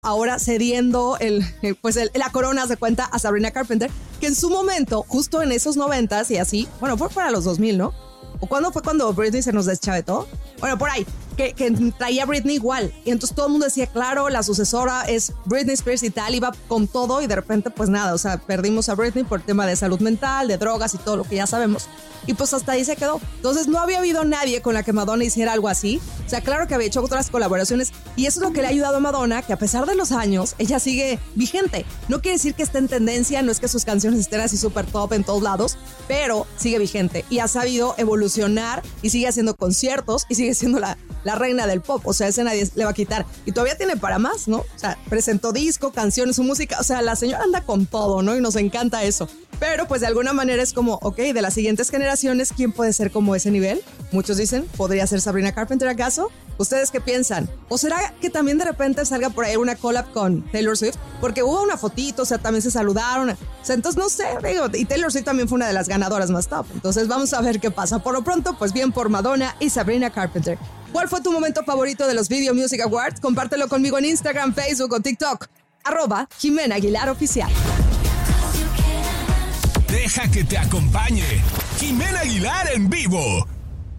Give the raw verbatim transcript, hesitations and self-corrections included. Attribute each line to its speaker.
Speaker 1: ahora cediendo el, pues el, la corona, se cuenta, a Sabrina Carpenter, que en su momento, justo en esos noventas y así, bueno, fue para los dos mil, ¿no? ¿O cuándo fue cuando Britney se nos deschavetó? Bueno, por ahí, que, que traía Britney igual. Y entonces todo el mundo decía, claro, la sucesora es Britney Spears y tal, iba con todo y de repente pues nada, o sea, perdimos a Britney por tema de salud mental, de drogas y todo lo que ya sabemos. Y pues hasta ahí se quedó. Entonces no había habido nadie con la que Madonna hiciera algo así. O sea, claro que había hecho otras colaboraciones y eso es lo que le ha ayudado a Madonna, que a pesar de los años, ella sigue vigente. No quiere decir que esté en tendencia, no es que sus canciones estén así súper top en todos lados, pero sigue vigente y ha sabido evolucionar y sigue haciendo conciertos y sigue siendo la, la reina del pop. O sea, ese nadie le va a quitar. Y todavía tiene para más, ¿no? O sea, presentó disco, canciones, su música. O sea, la señora anda con todo, ¿no? Y nos encanta eso. Pero pues de alguna manera es como, ok, de las siguientes generaciones, ¿quién puede ser como ese nivel? Muchos dicen, ¿podría ser Sabrina Carpenter acaso? ¿Ustedes qué piensan? ¿O será que también de repente salga por ahí una collab con Taylor Swift? Porque hubo una fotito, o sea, también se saludaron. O sea, entonces no sé, digo, y Taylor Swift también fue una de las ganadoras más top. Entonces vamos a ver qué pasa. Por lo pronto, pues bien por Madonna y Sabrina Carpenter. ¿Cuál fue tu momento favorito de los Video Music Awards? Compártelo conmigo en Instagram, Facebook o TikTok. Arroba Jimena Aguilar Oficial.
Speaker 2: Deja que te acompañe Jimena Aguilar en vivo.